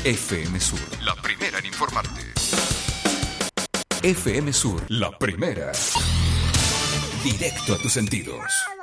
FM Sur, la primera en informarte. FM Sur, la primera. Directo a tus sentidos.